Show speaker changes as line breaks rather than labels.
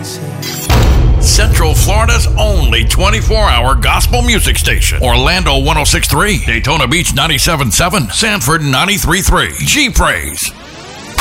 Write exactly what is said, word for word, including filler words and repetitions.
Central Florida's only twenty-four hour gospel music station. Orlando one oh six point three, Daytona Beach ninety-seven point seven, Sanford ninety-three point three. G-Praise.